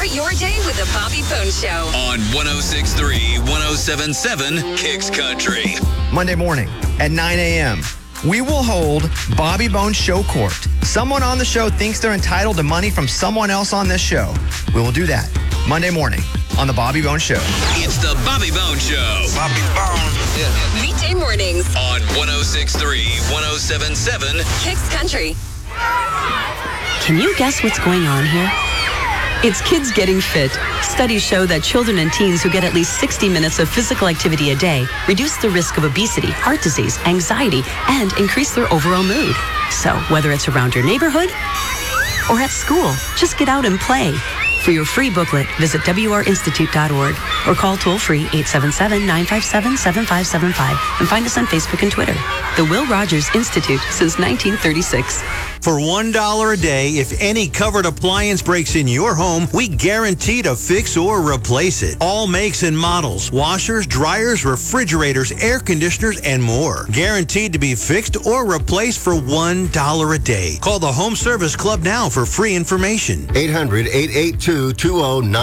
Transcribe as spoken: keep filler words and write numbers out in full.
Start your day with the Bobby Bone Show. On one oh six point three, one oh seven point seven, Kicks Country. Monday morning at nine a.m., we will hold Bobby Bone Show Court. Someone on the show thinks they're entitled to money from someone else on this show. We will do that Monday morning on the Bobby Bone Show. It's the Bobby Bone Show. Bobby Bone. Yeah. Weekday mornings On one oh six point three, one oh seven point seven, Kicks Country. Can you guess what's going on here? It's kids getting fit. Studies show that children and teens who get at least sixty minutes of physical activity a day reduce the risk of obesity, heart disease, anxiety, and increase their overall mood. So whether it's around your neighborhood or at school, just get out and play. For your free booklet, visit W R institute dot org or call toll-free eight seven seven, nine five seven, seven five seven five and find us on Facebook and Twitter. The Will Rogers Institute since nineteen thirty-six. For one dollar a day, if any covered appliance breaks in your home, we guarantee to fix or replace it. All makes and models, washers, dryers, refrigerators, air conditioners, and more. Guaranteed to be fixed or replaced for one dollar a day. Call the Home Service Club now for free information. eight hundred, eight eight two, two oh nine